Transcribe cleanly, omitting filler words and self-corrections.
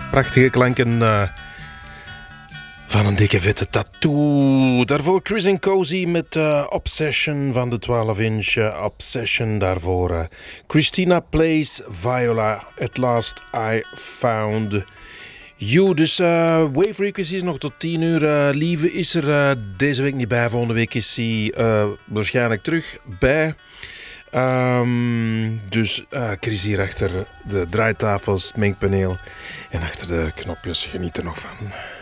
Prachtige klanken van een dikke vette tattoo. Daarvoor Chris & Cozy met Obsession van de 12-inch Obsession. Daarvoor Christina Plays Viola, At Last I Found You. Dus Wave Frequency is nog tot 10 uur. Lieve is er deze week niet bij. Volgende week is hij waarschijnlijk terug bij. Dus Chris hier achter de draaitafels, het mengpaneel en achter de knopjes. Geniet er nog van.